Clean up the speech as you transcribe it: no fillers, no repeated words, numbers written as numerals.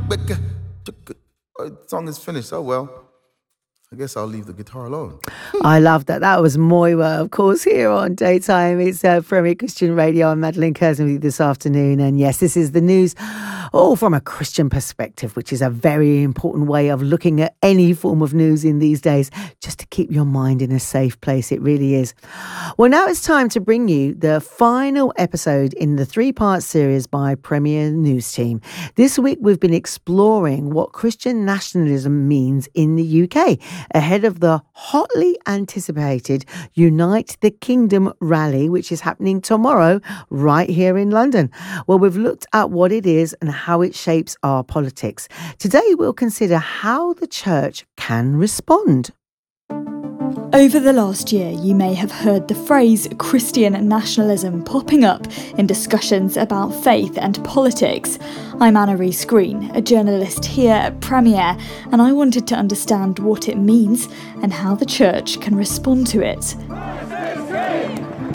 Song is finished. Oh, well. I guess I'll leave the guitar alone. I love that. That was Moiwa, of course, here on Daytime. It's Premier Christian Radio. I'm Madeline Curzon with you this afternoon. And yes, this is the news all from a Christian perspective, which is a very important way of looking at any form of news in these days, just to keep your mind in a safe place. It really is. Well, now it's time to bring you the final episode in the 3-part series by Premier News Team. This week, we've been exploring what Christian nationalism means in the UK, ahead of the hotly anticipated Unite the Kingdom rally, which is happening tomorrow right here in London. Well, we've looked at what it is and how it shapes our politics. Today, we'll consider how the church can respond. Over the last year, you may have heard the phrase Christian nationalism popping up in discussions about faith and politics. I'm Anna-Reese Green, a journalist here at Premier, and I wanted to understand what it means and how the church can respond to it.